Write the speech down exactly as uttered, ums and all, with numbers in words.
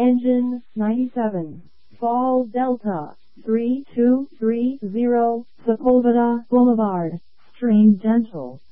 Engine ninety-seven. Fall Delta three two three zero, Sepulveda Boulevard. Stream Dental.